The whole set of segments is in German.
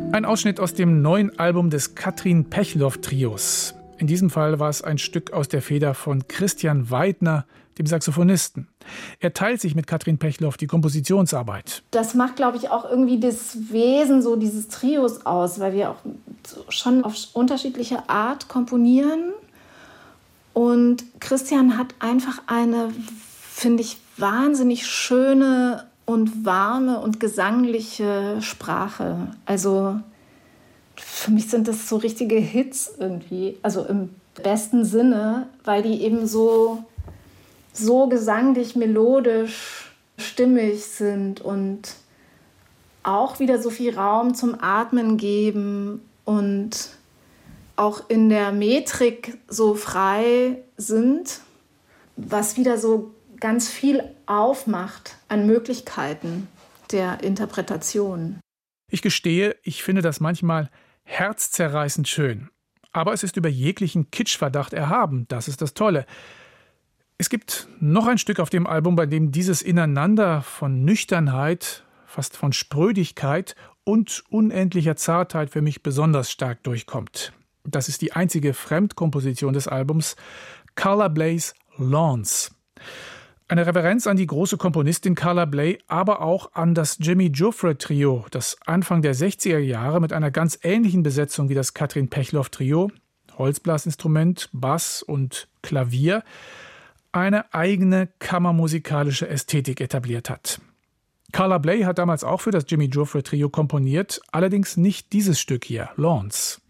Ein Ausschnitt aus dem neuen Album des Katrin Pechloff-Trios. In diesem Fall war es ein Stück aus der Feder von Christian Weidner, dem Saxophonisten. Er teilt sich mit Katrin Pechloff die Kompositionsarbeit. Das macht, glaube ich, auch irgendwie das Wesen so dieses Trios aus, weil wir auch schon auf unterschiedliche Art komponieren. Und Christian hat einfach eine, finde ich, wahnsinnig schöne und warme und gesangliche Sprache. Also für mich sind das so richtige Hits irgendwie, also im besten Sinne, weil die eben so gesanglich, melodisch, stimmig sind und auch wieder so viel Raum zum Atmen geben und auch in der Metrik so frei sind, was wieder so ganz viel aufmacht an Möglichkeiten der Interpretation. Ich gestehe, ich finde das manchmal herzzerreißend schön. Aber es ist über jeglichen Kitschverdacht erhaben. Das ist das Tolle. Es gibt noch ein Stück auf dem Album, bei dem dieses Ineinander von Nüchternheit, fast von Sprödigkeit und unendlicher Zartheit für mich besonders stark durchkommt. Das ist die einzige Fremdkomposition des Albums, Carla Bleys Lawns. Eine Reverenz an die große Komponistin Carla Bley, aber auch an das Jimmy Giuffre Trio, das Anfang der 60er Jahre mit einer ganz ähnlichen Besetzung wie das Katrin Pechloff Trio, Holzblasinstrument, Bass und Klavier, eine eigene kammermusikalische Ästhetik etabliert hat. Carla Bley hat damals auch für das Jimmy Giuffre Trio komponiert, allerdings nicht dieses Stück hier, Lawns.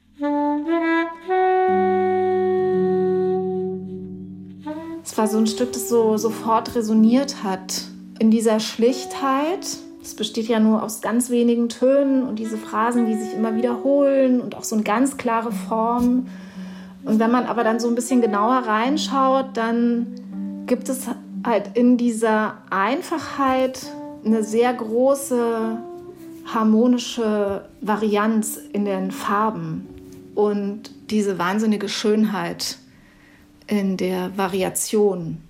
Es war so ein Stück, das so sofort resoniert hat in dieser Schlichtheit. Es besteht ja nur aus ganz wenigen Tönen und diese Phrasen, die sich immer wiederholen und auch so eine ganz klare Form. Und wenn man aber dann so ein bisschen genauer reinschaut, dann gibt es halt in dieser Einfachheit eine sehr große harmonische Varianz in den Farben und diese wahnsinnige Schönheit in der Variation.